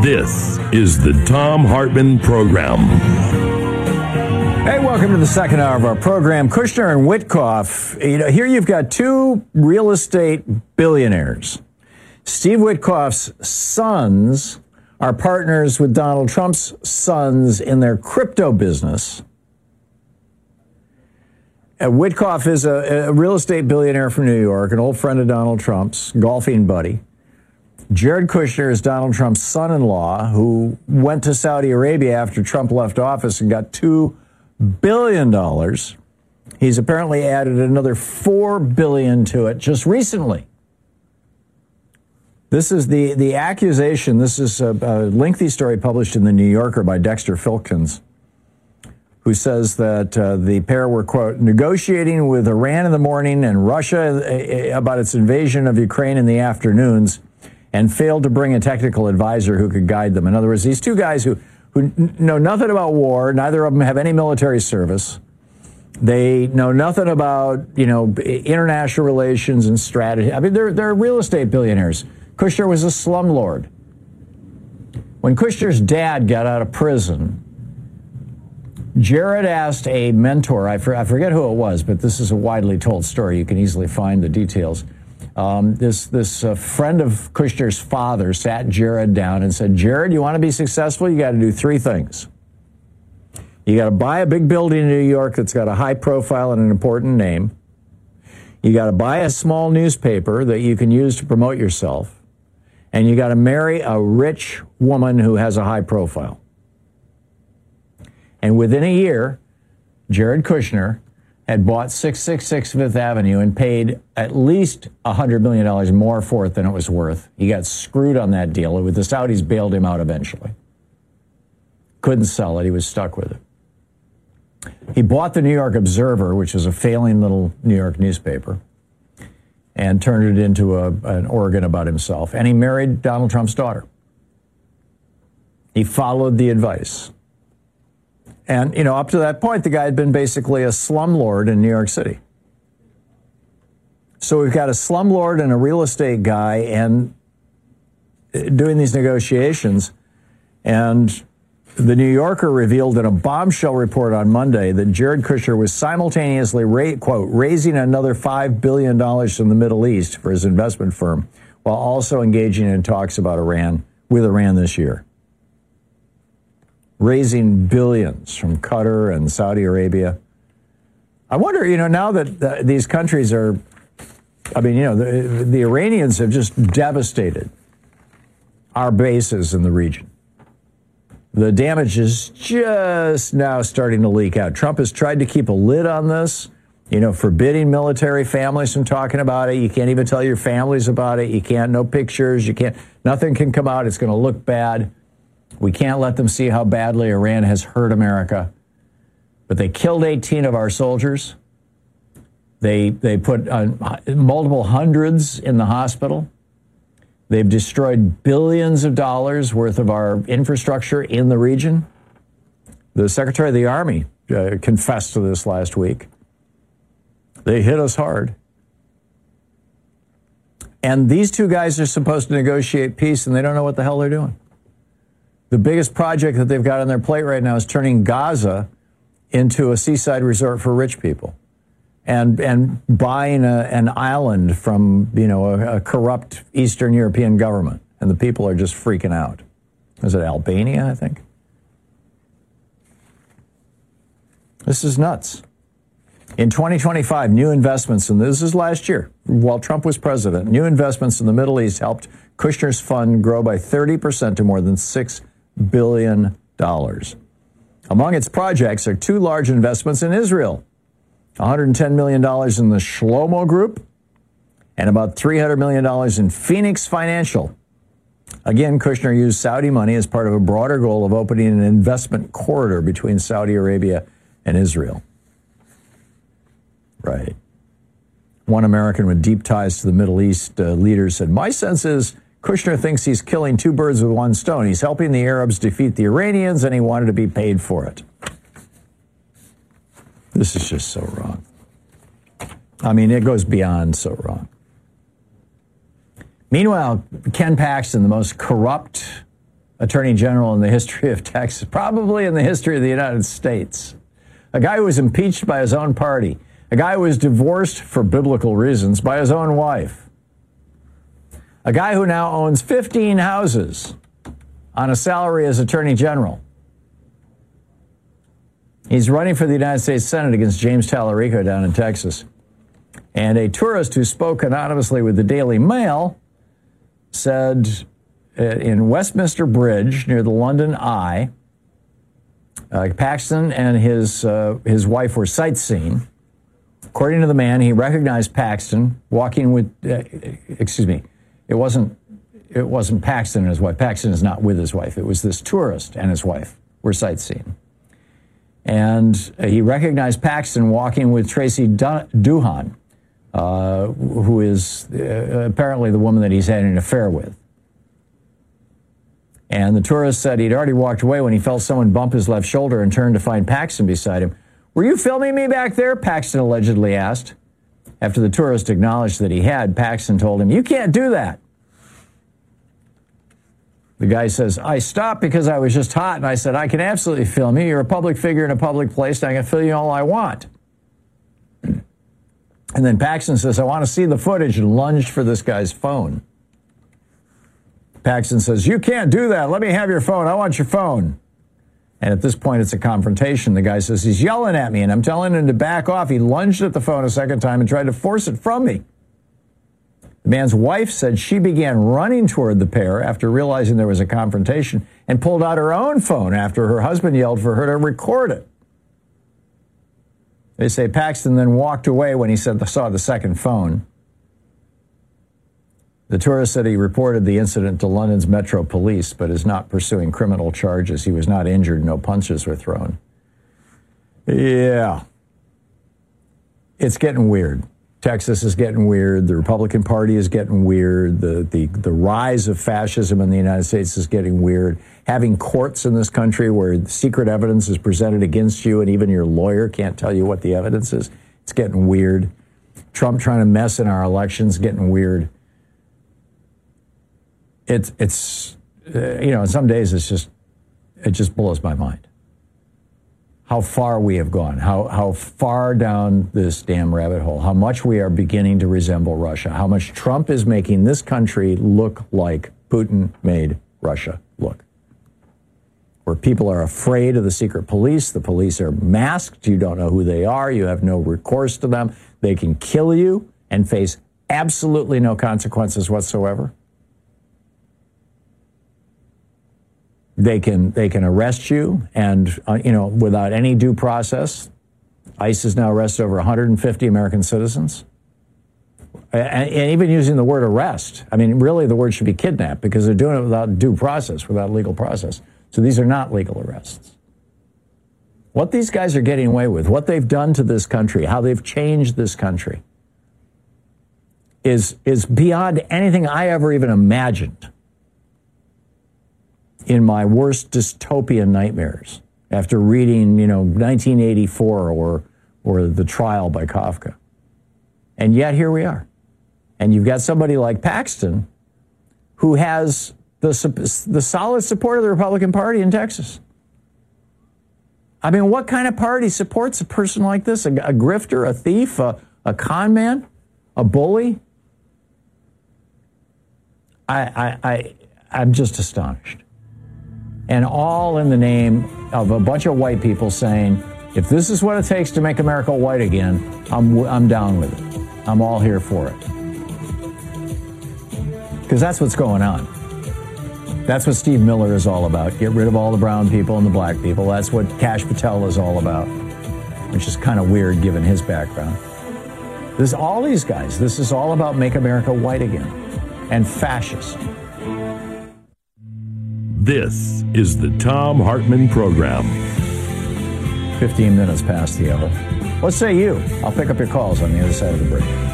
This is the Thom Hartmann Program. Hey, welcome to the second hour of our program. Kushner and Witkoff. Here you've got two real estate billionaires. Steve Witkoff's sons are partners with Donald Trump's sons in their crypto business. Witkoff is a real estate billionaire from New York, an old friend of Donald Trump's, golfing buddy. Jared Kushner is Donald Trump's son-in-law, who went to Saudi Arabia after Trump left office and got $2 billion. He's apparently added another $4 billion to it just recently. This is the accusation. This is a lengthy story published in the New Yorker by Dexter Filkins, who says that the pair were, quote, negotiating with Iran in the morning and Russia about its invasion of Ukraine in the afternoons, and failed to bring a technical advisor who could guide them. In other words, these two guys who know nothing about war, neither of them have any military service. They know nothing about, international relations and strategy. I mean, they're real estate billionaires. Kushner was a slumlord. When Kushner's dad got out of prison, Jared asked a mentor, I forget who it was, but this is a widely told story. You can easily find the details. This friend of Kushner's father sat Jared down and said, Jared, you want to be successful? You got to do three things. You got to buy a big building in New York that's got a high profile and an important name. You got to buy a small newspaper that you can use to promote yourself. And you got to marry a rich woman who has a high profile. And within a year, Jared Kushner had bought 666 Fifth Avenue and paid at least $100 million more for it than it was worth. He got screwed on that deal. The Saudis bailed him out eventually. Couldn't sell it. He was stuck with it. He bought the New York Observer, which was a failing little New York newspaper, and turned it into an organ about himself. And he married Donald Trump's daughter. He followed the advice. And, up to that point, the guy had been basically a slumlord in New York City. So we've got a slumlord and a real estate guy and doing these negotiations. And the New Yorker revealed in a bombshell report on Monday that Jared Kushner was simultaneously, quote, raising another $5 billion from the Middle East for his investment firm, while also engaging in talks about Iran this year. Raising billions from Qatar and Saudi Arabia. I wonder, now that these countries are, the Iranians have just devastated our bases in the region. The damage is just now starting to leak out. Trump has tried to keep a lid on this, forbidding military families from talking about it. You can't even tell your families about it. You can't, no pictures. Nothing can come out. It's going to look bad. We can't let them see how badly Iran has hurt America. But they killed 18 of our soldiers. They put multiple hundreds in the hospital. They've destroyed billions of dollars worth of our infrastructure in the region. The Secretary of the Army confessed to this last week. They hit us hard. And these two guys are supposed to negotiate peace, and they don't know what the hell they're doing. The biggest project that they've got on their plate right now is turning Gaza into a seaside resort for rich people and buying an island from, a corrupt Eastern European government. And the people are just freaking out. Is it Albania, I think? This is nuts. In 2025, new investments, and this is last year, while Trump was president, new investments in the Middle East helped Kushner's fund grow by 30% to more than $6 billion. Among its projects are two large investments in Israel, $110 million in the Shlomo Group and about $300 million in Phoenix Financial. Again, Kushner used Saudi money as part of a broader goal of opening an investment corridor between Saudi Arabia and Israel. Right. One American with deep ties to the Middle East leader said, my sense is Kushner thinks he's killing two birds with one stone. He's helping the Arabs defeat the Iranians, and he wanted to be paid for it. This is just so wrong. It goes beyond so wrong. Meanwhile, Ken Paxton, the most corrupt attorney general in the history of Texas, probably in the history of the United States. A guy who was impeached by his own party. A guy who was divorced for biblical reasons by his own wife. A guy who now owns 15 houses on a salary as attorney general. He's running for the United States Senate against James Tallarico down in Texas. And a tourist who spoke anonymously with the Daily Mail said in Westminster Bridge near the London Eye, Paxton and his wife were sightseeing. According to the man, he recognized Paxton walking with, it wasn't Paxton and his wife. Paxton is not with his wife. It was this tourist and his wife were sightseeing. And he recognized Paxton walking with Tracy Duhan, who is apparently the woman that he's had an affair with. And the tourist said he'd already walked away when he felt someone bump his left shoulder and turned to find Paxton beside him. "Were you filming me back there?" Paxton allegedly asked. After the tourist acknowledged that he had, Paxton told him, "You can't do that." The guy says, "I stopped because I was just hot, and I said, I can absolutely film you. You're a public figure in a public place, and I can film you all I want." And then Paxton says, "I want to see the footage," and lunged for this guy's phone. Paxton says, "You can't do that. Let me have your phone. I want your phone." And at this point, it's a confrontation. The guy says, "He's yelling at me," and I'm telling him to back off. He lunged at the phone a second time and tried to force it from me. The man's wife said she began running toward the pair after realizing there was a confrontation and pulled out her own phone after her husband yelled for her to record it. They say Paxton then walked away when he saw the second phone. The tourist said he reported the incident to London's Metro Police, but is not pursuing criminal charges. He was not injured. No punches were thrown. Yeah. It's getting weird. Texas is getting weird. The Republican Party is getting weird. The rise of fascism in the United States is getting weird. Having courts in this country where secret evidence is presented against you and even your lawyer can't tell you what the evidence is, it's getting weird. Trump trying to mess in our elections, getting weird. It's some days it just blows my mind how far we have gone, how far down this damn rabbit hole, how much we are beginning to resemble Russia, how much Trump is making this country look like Putin made Russia look. Where people are afraid of the secret police, the police are masked, you don't know who they are, you have no recourse to them, they can kill you and face absolutely no consequences whatsoever. They can arrest you and, without any due process. ICE has now arrested over 150 American citizens. And even using the word arrest, I mean, really the word should be kidnap because they're doing it without due process, without legal process. So these are not legal arrests. What these guys are getting away with, what they've done to this country, how they've changed this country is beyond anything I ever even imagined in my worst dystopian nightmares after reading, 1984 or The Trial by Kafka. And yet here we are. And you've got somebody like Paxton who has the solid support of the Republican Party in Texas. I mean, what kind of party supports a person like this? A grifter, a thief, a con man, a bully? I'm just astonished. And all in the name of a bunch of white people saying, if this is what it takes to make America white again, I'm down with it. I'm all here for it. Because that's what's going on. That's what Steve Miller is all about. Get rid of all the brown people and the black people. That's what Kash Patel is all about, which is kind of weird given his background. All these guys, this is all about make America white again and fascist. This is the Thom Hartmann Program. 15 minutes past the hour. What say you? I'll pick up your calls on the other side of the break.